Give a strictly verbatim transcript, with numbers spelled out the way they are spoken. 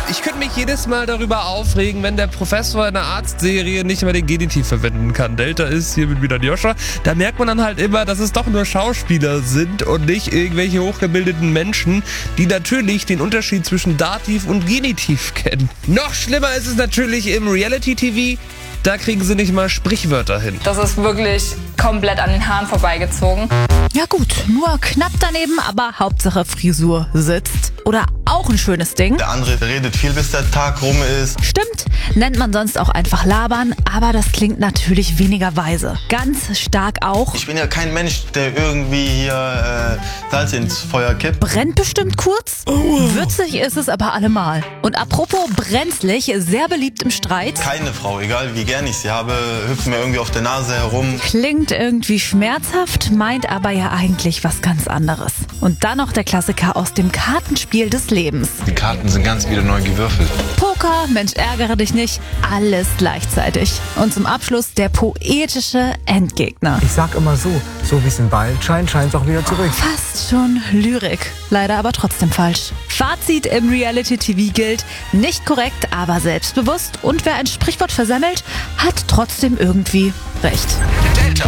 Ich könnte mich jedes Mal darüber aufregen, wenn der Professor in einer Arztserie nicht mehr den Genitiv verwenden kann. Delta ist hier mit wieder Joscha. Da merkt man dann halt immer, dass es doch nur Schauspieler sind und nicht irgendwelche hochgebildeten Menschen, die natürlich den Unterschied zwischen Dativ und Genitiv kennen. Noch schlimmer ist es natürlich im Reality-T V. Da kriegen sie nicht mal Sprichwörter hin. Das ist wirklich komplett an den Haaren vorbeigezogen. Ja gut, nur knapp daneben, aber Hauptsache Frisur sitzt. Oder auch ein schönes Ding. Der andere redet viel, bis der Tag rum ist. Stimmt, nennt man sonst auch einfach labern, aber das klingt natürlich weniger weise. Ganz stark auch. Ich bin ja kein Mensch, der irgendwie hier äh, Salz ins Feuer kippt. Brennt bestimmt kurz. Würzig ist es aber allemal. Und apropos brenzlig, sehr beliebt im Streit. Keine Frau, egal wie gern ich sie habe, hüpft mir irgendwie auf der Nase herum. Klingt irgendwie schmerzhaft, meint aber ja eigentlich was ganz anderes. Und dann noch der Klassiker aus dem Kartenspiel des Lebens. Die Karten sind ganz wieder neu gewürfelt. Poker, Mensch, ärgere dich nicht, alles gleichzeitig. Und zum Abschluss der poetische Endgegner. Ich sag immer so, so wie es in Ball scheint, scheint es auch wieder zurück. Fast schon Lyrik, leider aber trotzdem falsch. Fazit im Reality-T V gilt, nicht korrekt, aber selbstbewusst. Und wer ein Sprichwort versemmelt, hat trotzdem irgendwie recht. Delta